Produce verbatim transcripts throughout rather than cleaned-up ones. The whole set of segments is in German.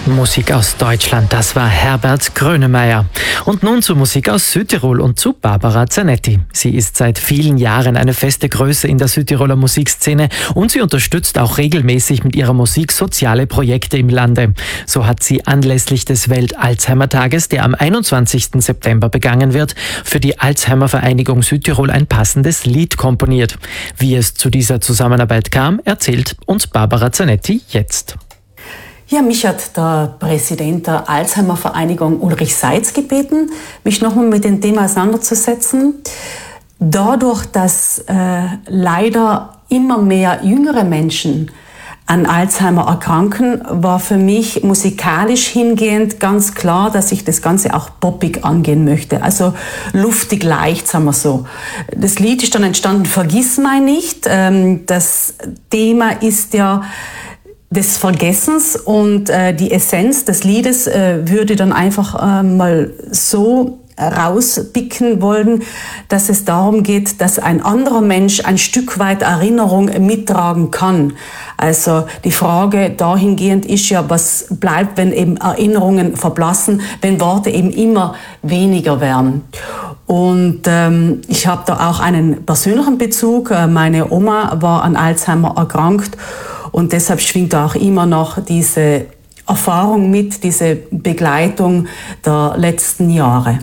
Musik aus Deutschland, das war Herbert Grönemeyer. Und nun zur Musik aus Südtirol und zu Barbara Zanetti. Sie ist seit vielen Jahren eine feste Größe in der Südtiroler Musikszene und sie unterstützt auch regelmäßig mit ihrer Musik soziale Projekte im Lande. So hat sie anlässlich des Welt-Alzheimer-Tages, der am einundzwanzigsten September begangen wird, für die Alzheimer-Vereinigung Südtirol ein passendes Lied komponiert. Wie es zu dieser Zusammenarbeit kam, erzählt uns Barbara Zanetti jetzt. Ja, mich hat der Präsident der Alzheimer-Vereinigung Ulrich Seitz gebeten, mich nochmal mit dem Thema auseinanderzusetzen. Dadurch, dass äh, leider immer mehr jüngere Menschen an Alzheimer erkranken, war für mich musikalisch hingehend ganz klar, dass ich das Ganze auch poppig angehen möchte. Also luftig leicht, sagen wir so. Das Lied ist dann entstanden, Vergiss mein nicht. Ähm, das Thema ist ja des Vergessens und äh, die Essenz des Liedes äh, würde dann einfach äh, mal so rauspicken wollen, dass es darum geht, dass ein anderer Mensch ein Stück weit Erinnerung mittragen kann. Also die Frage dahingehend ist ja, was bleibt, wenn eben Erinnerungen verblassen, wenn Worte eben immer weniger werden. Und ähm, ich habe da auch einen persönlichen Bezug. Meine Oma war an Alzheimer erkrankt und deshalb schwingt da auch immer noch diese Erfahrung mit, diese Begleitung der letzten Jahre.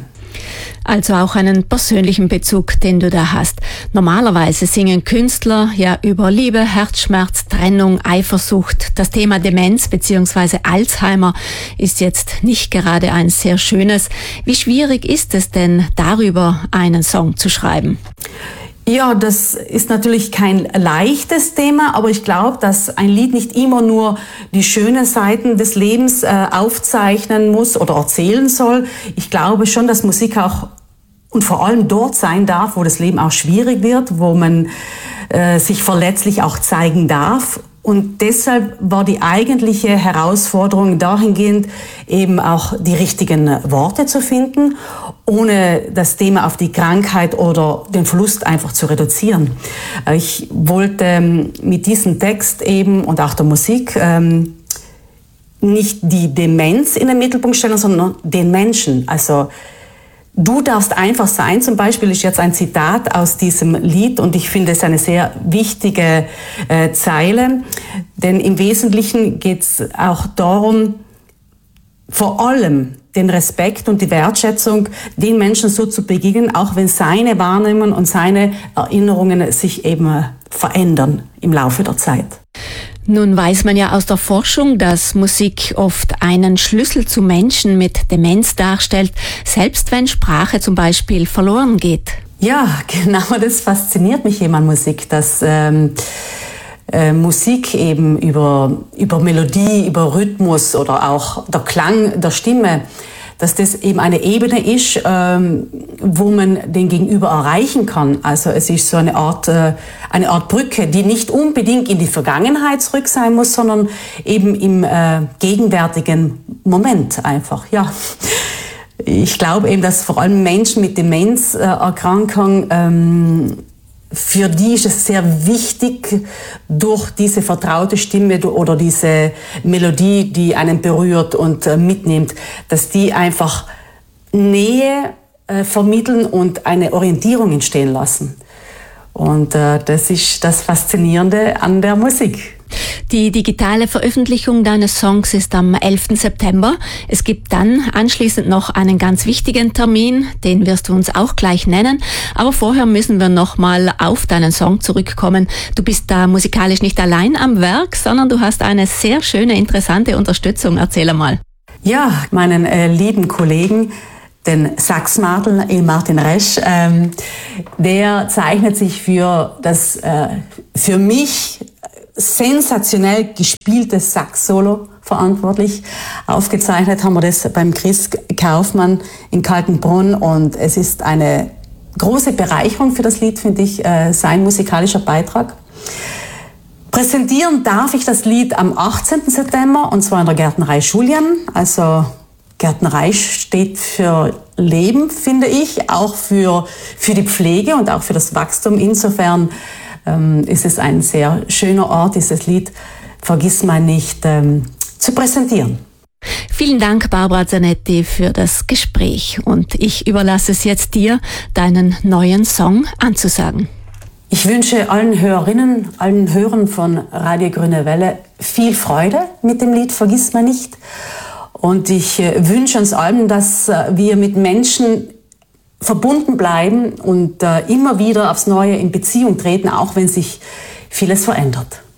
Also auch einen persönlichen Bezug, den du da hast. Normalerweise singen Künstler ja über Liebe, Herzschmerz, Trennung, Eifersucht. Das Thema Demenz bzw. Alzheimer ist jetzt nicht gerade ein sehr schönes. Wie schwierig ist es denn, darüber einen Song zu schreiben? Ja, das ist natürlich kein leichtes Thema, aber ich glaube, dass ein Lied nicht immer nur die schönen Seiten des Lebens äh, aufzeichnen muss oder erzählen soll. Ich glaube schon, dass Musik auch und vor allem dort sein darf, wo das Leben auch schwierig wird, wo man äh, sich verletzlich auch zeigen darf. Und deshalb war die eigentliche Herausforderung dahingehend, eben auch die richtigen Worte zu finden, ohne das Thema auf die Krankheit oder den Verlust einfach zu reduzieren. Ich wollte mit diesem Text eben und auch der Musik ähm, nicht die Demenz in den Mittelpunkt stellen, sondern den Menschen. Also du darfst einfach sein, zum Beispiel, ist jetzt ein Zitat aus diesem Lied und ich finde es eine sehr wichtige äh, Zeile, denn im Wesentlichen geht es auch darum, vor allem den Respekt und die Wertschätzung den Menschen so zu begegnen, auch wenn seine Wahrnehmungen und seine Erinnerungen sich eben verändern im Laufe der Zeit. Nun weiß man ja aus der Forschung, dass Musik oft einen Schlüssel zu Menschen mit Demenz darstellt, selbst wenn Sprache zum Beispiel verloren geht. Ja, genau, das fasziniert mich eben an Musik, dass ähm, äh, Musik eben über, über Melodie, über Rhythmus oder auch der Klang der Stimme, dass das eben eine Ebene ist, ähm, wo man den Gegenüber erreichen kann. Also es ist so eine Art, äh, eine Art Brücke, die nicht unbedingt in die Vergangenheit zurück sein muss, sondern eben im äh, gegenwärtigen Moment einfach, ja. Ich glaube eben, dass vor allem Menschen mit Demenzerkrankung, ähm, für die ist es sehr wichtig, durch diese vertraute Stimme oder diese Melodie, die einen berührt und äh, mitnimmt, dass die einfach Nähe äh, vermitteln und eine Orientierung entstehen lassen. Und äh, das ist das Faszinierende an der Musik. Die digitale Veröffentlichung deines Songs ist am elften September. Es gibt dann anschließend noch einen ganz wichtigen Termin, den wirst du uns auch gleich nennen. Aber vorher müssen wir nochmal auf deinen Song zurückkommen. Du bist da musikalisch nicht allein am Werk, sondern du hast eine sehr schöne, interessante Unterstützung. Erzähl einmal. Ja, meinen äh, lieben Kollegen, den Saxmadel Il Martin Resch, ähm, der zeichnet sich für das äh, für mich sensationell gespieltes Sax-Solo verantwortlich. Aufgezeichnet haben wir das beim Chris Kaufmann in Kaltenbrunn und es ist eine große Bereicherung für das Lied, finde ich, äh, sein musikalischer Beitrag. Präsentieren darf ich das Lied am achtzehnten September und zwar in der Gärtnerei Julian. Also Gärtnerei steht für Leben, finde ich, auch für, für die Pflege und auch für das Wachstum. Insofern ähm, ist es ein sehr schöner Ort, dieses Lied Vergiss mein nicht ähm, zu präsentieren. Vielen Dank, Barbara Zanetti, für das Gespräch. Und ich überlasse es jetzt dir, deinen neuen Song anzusagen. Ich wünsche allen Hörerinnen, allen Hörern von Radio Grüne Welle viel Freude mit dem Lied Vergiss mir nicht. Und ich äh, wünsche uns allen, dass äh, wir mit Menschen verbunden bleiben und äh, immer wieder aufs Neue in Beziehung treten, auch wenn sich vieles verändert.